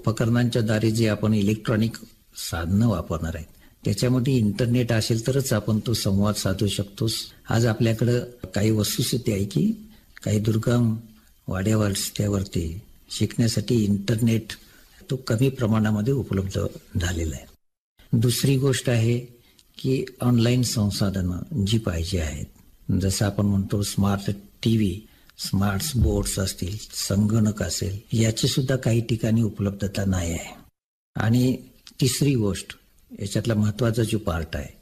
उपकरणांच्या द्वारे जे आपण इलेक्ट्रॉनिक साधनं वापरणार आहेत त्याच्यामध्ये इंटरनेट असेल तरच आपण तो संवाद साधू शकतो. आज आपल्याकडं काही वस्तुस्थिती आहे की काही दुर्गम वाड्यावर रस्त्यावरती शिकण्यासाठी इंटरनेट तो कमी प्रमाणामध्ये उपलब्ध झालेला आहे. दुसरी गोष्ट आहे की ऑनलाईन संसाधनं जी पाहिजे आहेत, जसं आपण म्हणतो स्मार्ट टीव्ही, स्मार्ट बोर्ड्स असतील, संगणक असेल, याची सुद्धा काही ठिकाणी उपलब्धता नाही आहे. आणि तिसरी गोष्ट याच्यातला महत्वाचा जो पार्ट आहे